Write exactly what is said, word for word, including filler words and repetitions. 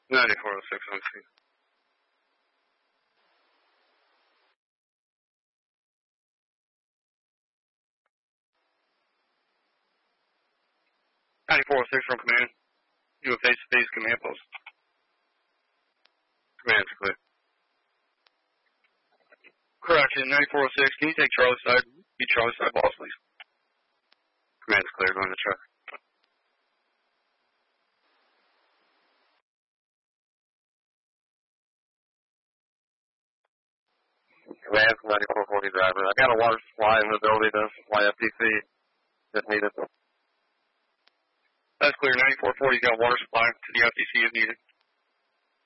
ninety-four oh six on scene. ninety-four oh six from command. You have face-to-face command post. Command's clear. Correction, ninety-four oh six, can you take Charlie side? Be Charlie side boss, please. Command's clear, going to truck. Command from ninety-four forty driver. I got a water supply and the ability to supply F T C if needed. That's clear, ninety-four forty's got water supply to the F T C if needed.